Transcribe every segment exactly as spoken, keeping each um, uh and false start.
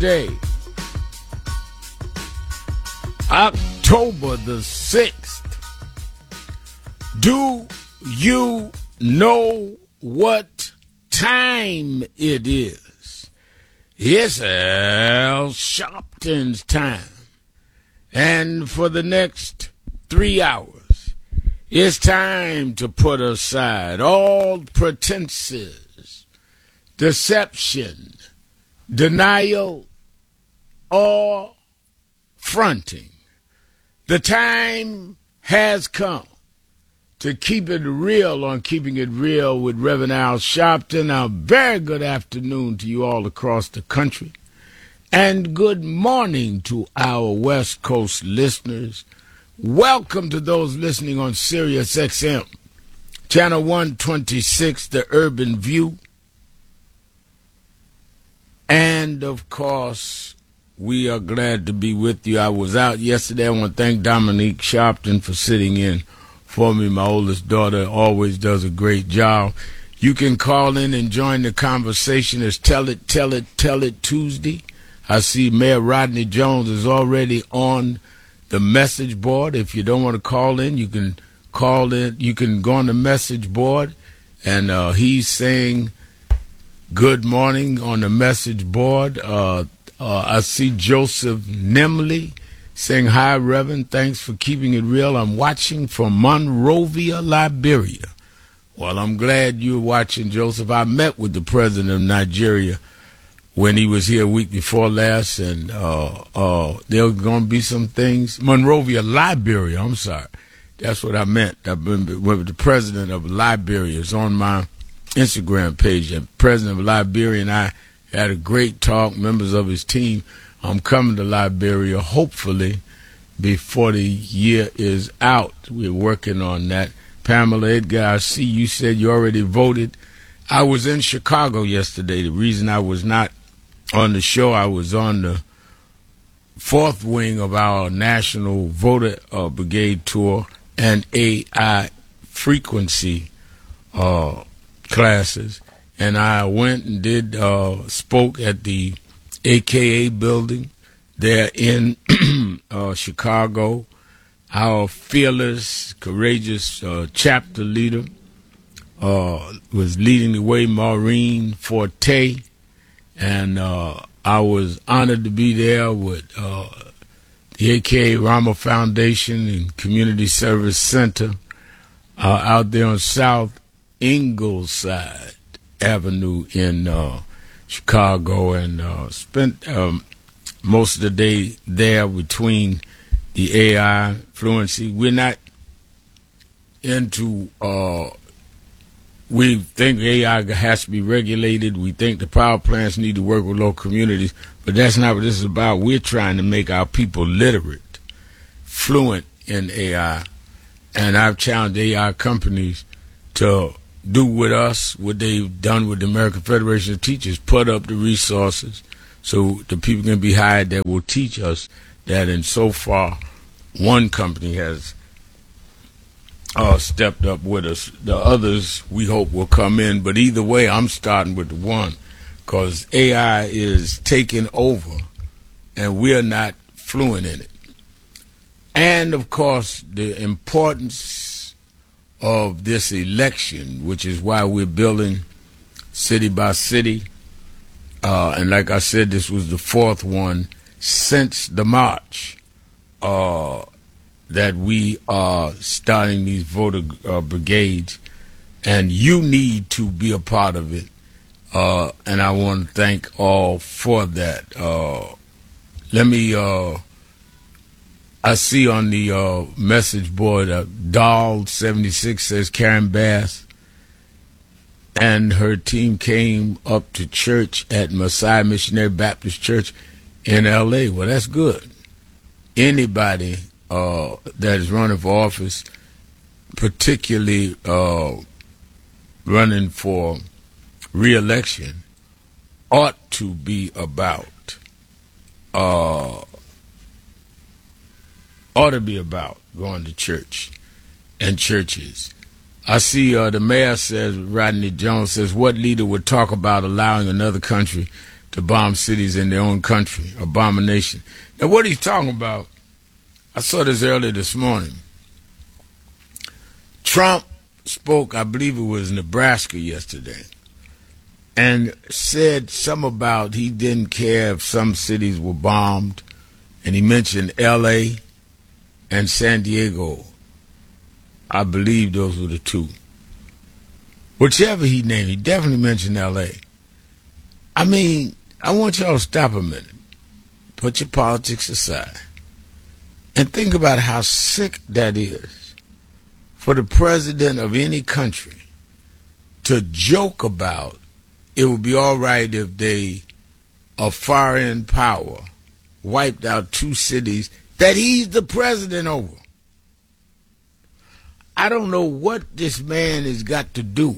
Thursday, October the sixth. Do you know what time it is? It's Al Sharpton's time. And for the next three hours, it's time to put aside all pretenses, deception, denial, or fronting. The time has come to keep it real on Keeping It Real with Reverend Al Sharpton. A very good afternoon to you all across the country. And good morning to our West Coast listeners. Welcome to those listening on Sirius X M, Channel one twenty-six, The Urban View. And, of course, we are glad to be with you. I was out yesterday. I want to thank Dominique Sharpton for sitting in for me. My oldest daughter always does a great job. You can call in and join the conversation. It's Tell It, Tell It, Tell It Tuesday. I see Mayor Rodney Jones is already on the message board. If you don't want to call in, you can call in. You can go on the message board, and uh, he's saying good morning on the message board. Uh, uh, I see Joseph Nimley saying, hi, Reverend. Thanks for keeping it real. I'm watching from Monrovia, Liberia. Well, I'm glad you're watching, Joseph. I met with the president of Nigeria when he was here a week before last, and uh, uh, there were going to be some things. Monrovia, Liberia, I'm sorry. That's what I meant. I've been with the president of Liberia. It's on my Instagram page. The president of Liberia and I had a great talk, members of his team. I'm coming to Liberia, hopefully, before the year is out. We're working on that. Pamela Edgar, I see you said you already voted. I was in Chicago yesterday. The reason I was not on the show, I was on the fourth wing of our National Voter uh, Brigade Tour and A I frequency uh, classes. And I went and did, uh, spoke at the A K A building there in uh, Chicago. Our fearless, courageous uh, chapter leader uh, was leading the way, Maureen Forte. And uh, I was honored to be there with uh, the A K A Rama Foundation and Community Service Center uh, out there on South Ingleside Avenue in uh, Chicago, and uh, spent um, most of the day there between the A I fluency. We're not into uh, we think A I has to be regulated. We think the power plants need to work with local communities, but that's not what this is about. We're trying to make our people literate, fluent in A I, and I've challenged A I companies to do with us what they've done with the American Federation of Teachers, put up the resources so the people can be hired that will teach us that. And so far, one company has Uh, stepped up with us. The others, we hope, will come in. But either way, I'm starting with the one, because A I is taking over, and we're not fluent in it. And, of course, the importance of this election, which is why we're building city by city. Uh, and like I said, this was the fourth one since the march. Uh that we are starting these voter uh, brigades, and you need to be a part of it. Uh, and I want to thank all for that. Uh, let me, uh, I see on the uh, message board, uh, Doll seventy-six says Karen Bass and her team came up to church at Messiah Missionary Baptist Church in L A. Well, that's good. Anybody Uh, that is running for office, particularly uh, running for re-election, ought to be about, uh, ought to be about going to church and churches. I see uh, the mayor says, Rodney Jones says, what leader would talk about allowing another country to bomb cities in their own country. Abomination. Now, what he's talking about, I saw this earlier this morning. Trump spoke, I believe it was Nebraska yesterday, and said something about he didn't care if some cities were bombed, and he mentioned L A and San Diego. I believe those were the two. Whichever he named, he definitely mentioned L A. I mean, I want y'all to stop a minute. Put your politics aside. And think about how sick that is for the president of any country to joke about it would be all right if they, a foreign power, wiped out two cities that he's the president over. I don't know what this man has got to do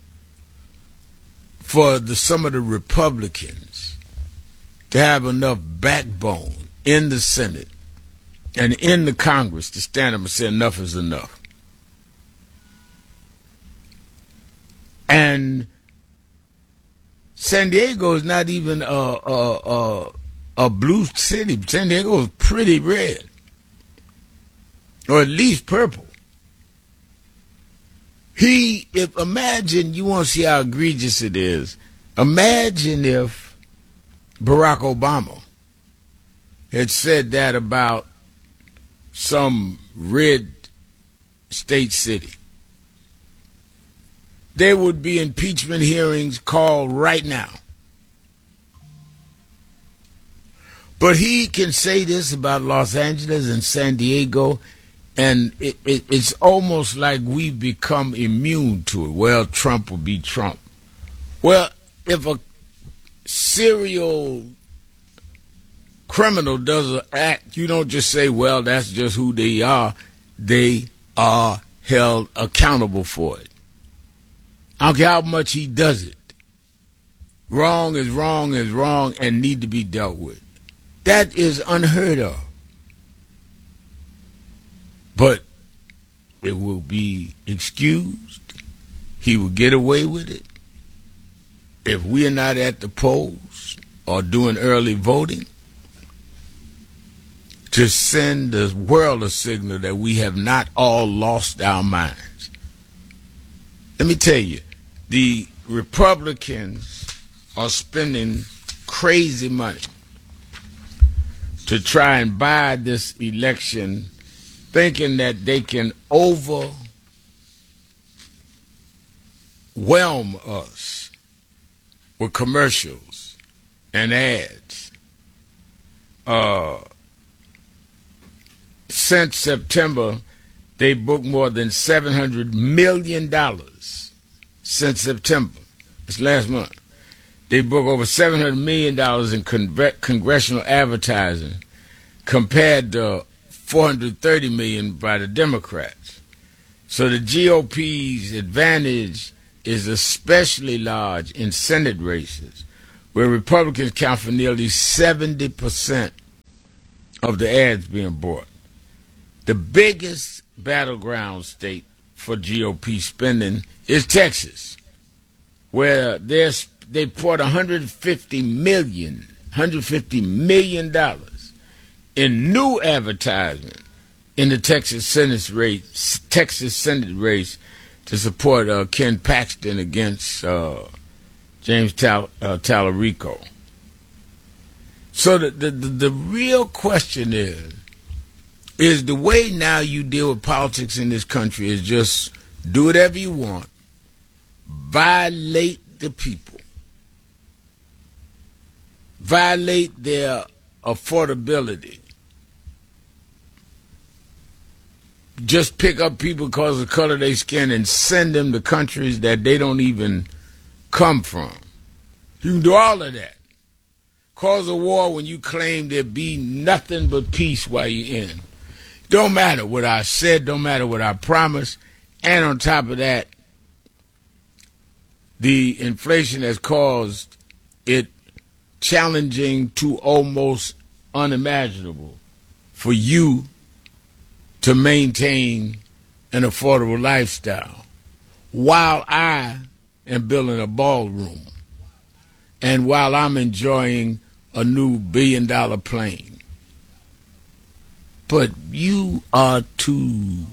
for the, some of the Republicans to have enough backbone in the Senate and in the Congress to stand up and say enough is enough. And San Diego is not even a, a, a, a blue city. San Diego is pretty red, or at least purple. He, if imagine, you want to see how egregious it is. Imagine if Barack Obama had said that about some red state city. There would be impeachment hearings called right now. But he can say this about Los Angeles and San Diego, and it, it, it's almost like we've become immune to it. Well, Trump will be Trump. Well, if a serial criminal does an act, you don't just say, well, that's just who they are. They are held accountable for it. I don't care how much he does it. Wrong is wrong is wrong and need to be dealt with. That is unheard of. But it will be excused. He will get away with it. If we are not at the polls or doing early voting, to send the world a signal that we have not all lost our minds. Let me tell you, the Republicans are spending crazy money to try and buy this election, thinking that they can overwhelm us with commercials and ads. Uh, since September, they booked more than seven hundred million dollars. Since September, this last month, they booked over seven hundred million dollars in con- congressional advertising compared to four hundred thirty million dollars by the Democrats. So the G O P's advantage is especially large in Senate races, where Republicans count for nearly seventy percent of the ads being bought. The biggest battleground state for G O P spending is Texas, where there's, they poured one hundred fifty million dollars, one hundred fifty million dollars in new advertisement in the Texas Senate race, Texas Senate race to support uh, Ken Paxton against uh, James Tal- uh, Tallarico. So the, the, the, the real question is, is the way now you deal with politics in this country is just do whatever you want, violate the people, violate their affordability, just pick up people because of the color of their skin and send them to countries that they don't even come from. You can do all of that. Cause a war when you claim there be nothing but peace while you're in. Don't matter what I said, don't matter what I promised, and on top of that, the inflation has caused it challenging to almost unimaginable for you to maintain an affordable lifestyle while I am building a ballroom and while I'm enjoying a new billion dollar plane. But you are too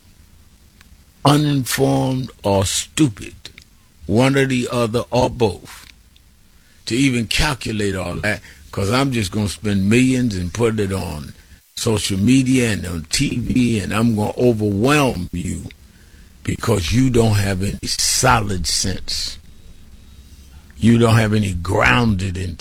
uninformed or stupid, one or the other or both, to even calculate all that, because I'm just going to spend millions and put it on social media and on T V, and I'm going to overwhelm you because you don't have any solid sense. You don't have any grounded in.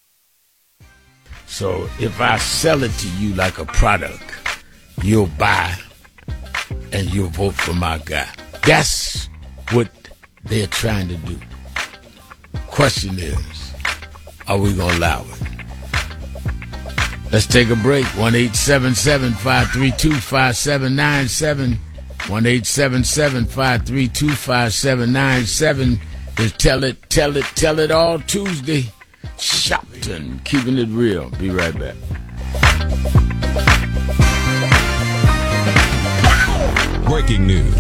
So if I sell it to you like a product, you'll buy and you'll vote for my guy. That's what they're trying to do. Question is, are we going to allow it? Let's take a break. one eight seven seven, five three two, five seven nine seven. one eight seven seven, five three two, five seven nine seven is Tell It, Tell It, Tell It All Tuesday. Shopton, keeping it real. Be right back. Breaking news.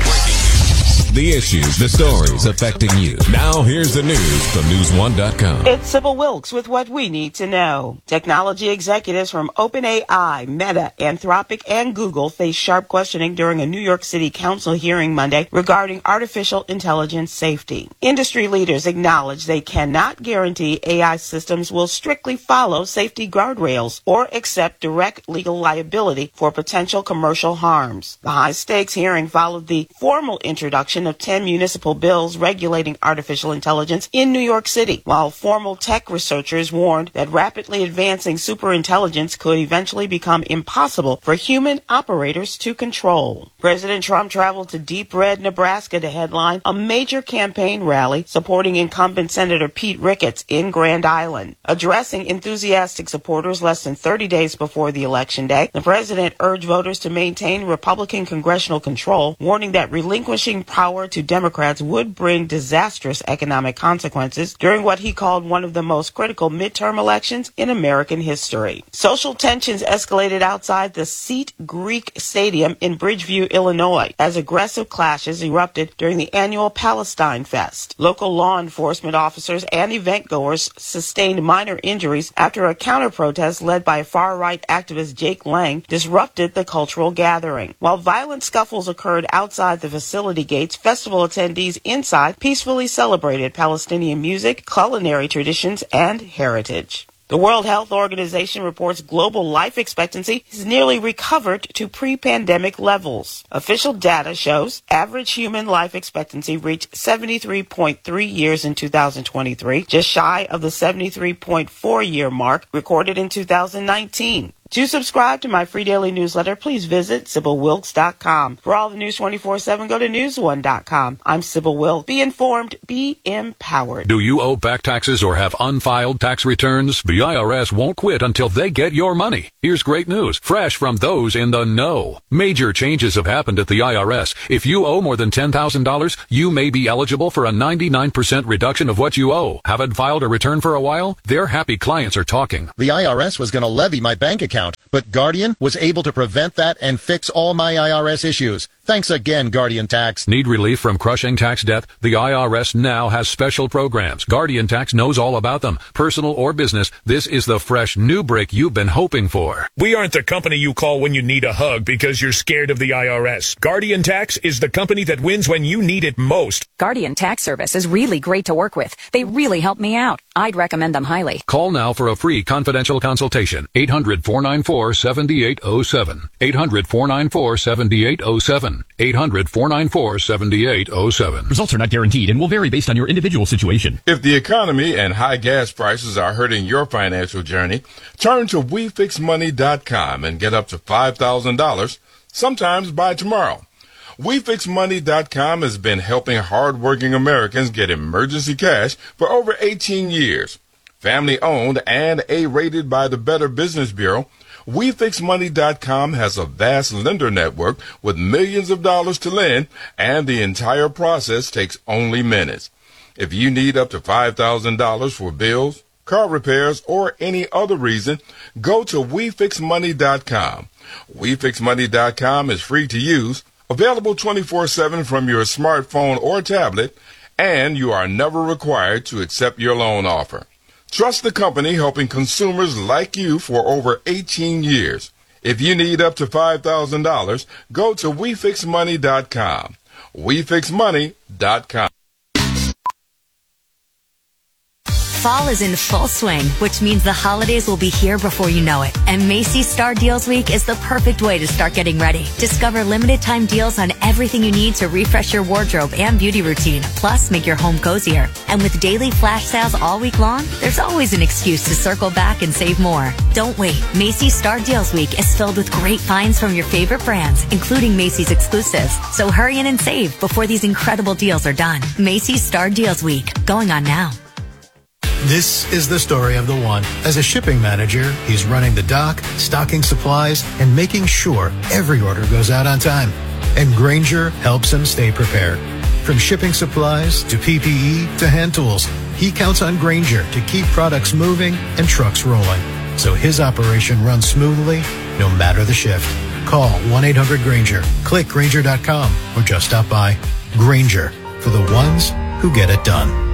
The issues, the stories affecting you. Now here's the news from news one dot com. It's Sybil Wilkes with what we need to know. Technology executives from OpenAI, Meta, Anthropic, and Google face sharp questioning during a New York City Council hearing Monday regarding artificial intelligence safety. Industry leaders acknowledge they cannot guarantee A I systems will strictly follow safety guardrails or accept direct legal liability for potential commercial harms. The high-stakes hearing followed the formal introduction of ten municipal bills regulating artificial intelligence in New York City, while formal tech researchers warned that rapidly advancing superintelligence could eventually become impossible for human operators to control. President Trump traveled to Deep Red, Nebraska to headline a major campaign rally supporting incumbent Senator Pete Ricketts in Grand Island. Addressing enthusiastic supporters less than thirty days before the election day, the president urged voters to maintain Republican congressional control, warning that relinquishing power to Democrats would bring disastrous economic consequences during what he called one of the most critical midterm elections in American history. Social tensions escalated outside the Seat Greek Stadium in Bridgeview, Illinois, as aggressive clashes erupted during the annual Palestine Fest. Local law enforcement officers and event-goers sustained minor injuries after a counter-protest led by far-right activist Jake Lang disrupted the cultural gathering. While violent scuffles occurred outside the facility gates, festival attendees inside peacefully celebrated Palestinian music, culinary traditions, and heritage. The World Health Organization reports global life expectancy has nearly recovered to pre-pandemic levels. Official data shows average human life expectancy reached seventy-three point three years in two thousand twenty-three, just shy of the seventy-three point four year mark recorded in two thousand nineteen. To subscribe to my free daily newsletter, please visit Sybil Wilkes dot com. For all the news twenty-four seven, go to news one dot com. I'm Sybil Wilkes. Be informed, be empowered. Do you owe back taxes or have unfiled tax returns? The I R S won't quit until they get your money. Here's great news, fresh from those in the know. Major changes have happened at the I R S. If you owe more than ten thousand dollars, you may be eligible for a ninety-nine percent reduction of what you owe. Haven't filed a return for a while? Their happy clients are talking. The I R S was going to levy my bank account, but Guardian was able to prevent that and fix all my I R S issues. Thanks again, Guardian Tax. Need relief from crushing tax debt? The I R S now has special programs. Guardian Tax knows all about them. Personal or business, this is the fresh new break you've been hoping for. We aren't the company you call when you need a hug because you're scared of the I R S. Guardian Tax is the company that wins when you need it most. Guardian Tax Service is really great to work with. They really help me out. I'd recommend them highly. Call now for a free confidential consultation. eight hundred, four nine four, seven eight zero seven. eight hundred, four nine four, seven eight zero seven. eight hundred, four nine four, seven eight zero seven. Results are not guaranteed and will vary based on your individual situation. If the economy and high gas prices are hurting your financial journey, turn to we fix money dot com and get up to five thousand dollars, sometimes by tomorrow. we fix money dot com has been helping hardworking Americans get emergency cash for over eighteen years. Family owned and A-rated by the Better Business Bureau, we fix money dot com has a vast lender network with millions of dollars to lend, and the entire process takes only minutes. If you need up to five thousand dollars for bills, car repairs, or any other reason, go to we fix money dot com. we fix money dot com is free to use, available twenty-four seven from your smartphone or tablet, and you are never required to accept your loan offer. Trust the company helping consumers like you for over eighteen years. If you need up to five thousand dollars, go to we fix money dot com. we fix money dot com. Fall is in full swing, which means the holidays will be here before you know it. And Macy's Star Deals Week is the perfect way to start getting ready. Discover limited time deals on everything you need to refresh your wardrobe and beauty routine, plus make your home cozier. And with daily flash sales all week long, there's always an excuse to circle back and save more. Don't wait. Macy's Star Deals Week is filled with great finds from your favorite brands, including Macy's exclusives. So hurry in and save before these incredible deals are done. Macy's Star Deals Week, going on now. This is the story of the one. As a shipping manager, he's running the dock, stocking supplies, and making sure every order goes out on time. And Grainger helps him stay prepared. From shipping supplies to P P E to hand tools, he counts on Grainger to keep products moving and trucks rolling, so his operation runs smoothly no matter the shift. Call one eight hundred Grainger, click Grainger dot com, or just stop by. Grainger, for the ones who get it done.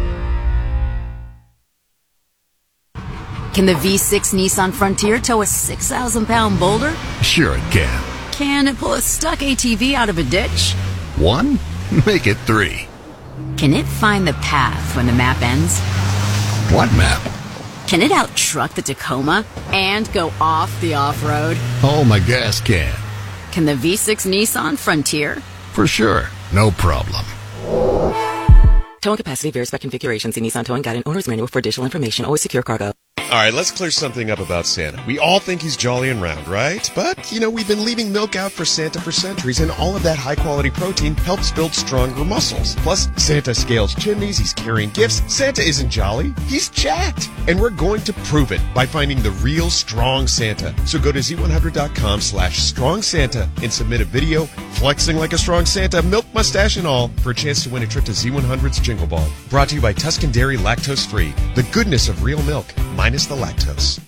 Can the V six Nissan Frontier tow a six thousand pound boulder? Sure it can. Can it pull a stuck A T V out of a ditch? One? Make it three. Can it find the path when the map ends? What map? Can it out-truck the Tacoma and go off the off-road? Oh, my gas can. Can the V six Nissan Frontier? For sure. No problem. Towing capacity varies by configuration. See Nissan Towing Guide and Owner's Manual for additional information. Always secure cargo. All right, let's clear something up about Santa. We all think he's jolly and round, right? But, you know, we've been leaving milk out for Santa for centuries, and all of that high-quality protein helps build stronger muscles. Plus, Santa scales chimneys, he's carrying gifts. Santa isn't jolly, he's jacked. And we're going to prove it by finding the real strong Santa. So go to Z one hundred dot com slash strong Santa and submit a video flexing like a strong Santa, milk, mustache, and all, for a chance to win a trip to Z one hundred's Jingle Ball. Brought to you by Tuscan Dairy Lactose Free. The goodness of real milk, minus the lactose.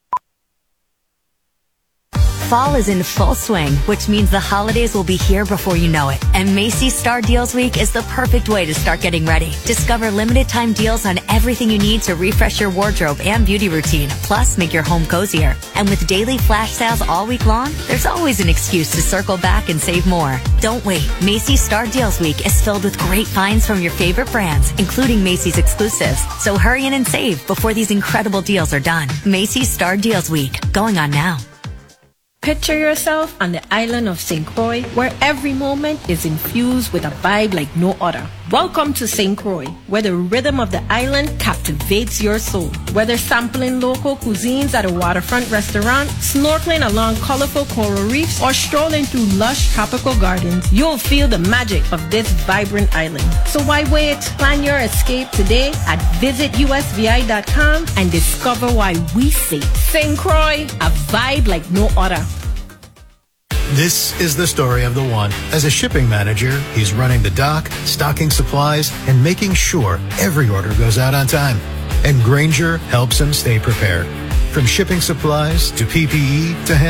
Fall is in full swing, which means the holidays will be here before you know it. And Macy's Star Deals Week is the perfect way to start getting ready. Discover limited time deals on everything you need to refresh your wardrobe and beauty routine, plus make your home cozier. And with daily flash sales all week long, there's always an excuse to circle back and save more. Don't wait. Macy's Star Deals Week is filled with great finds from your favorite brands, including Macy's exclusives. So hurry in and save before these incredible deals are done. Macy's Star Deals Week, going on now. Picture yourself on the island of Saint Croix, where every moment is infused with a vibe like no other. Welcome to Saint Croix, where the rhythm of the island captivates your soul. Whether sampling local cuisines at a waterfront restaurant, snorkeling along colorful coral reefs, or strolling through lush tropical gardens, you'll feel the magic of this vibrant island. So why wait? Plan your escape today at visit U S V I dot com and discover why we say Saint Croix, a vibe like no other. This is the story of the one. As a shipping manager, he's running the dock, stocking supplies, and making sure every order goes out on time. And Grainger helps him stay prepared. From shipping supplies to P P E to hand